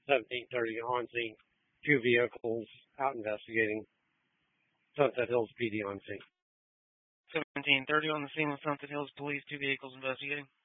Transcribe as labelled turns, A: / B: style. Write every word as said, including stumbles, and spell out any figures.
A: seventeen thirty on scene. Two vehicles out investigating. Sunset Hills P D on scene.
B: seventeen thirty on the scene with Sunset Hills Police, two vehicles investigating.